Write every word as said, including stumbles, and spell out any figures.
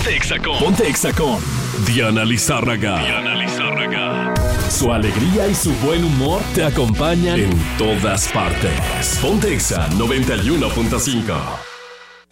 Ponte Exa con, Ponte Exa con Diana Lizárraga. Diana Lizárraga. Su alegría y su buen humor te acompañan En todas partes. Ponte Exa noventa y uno punto cinco.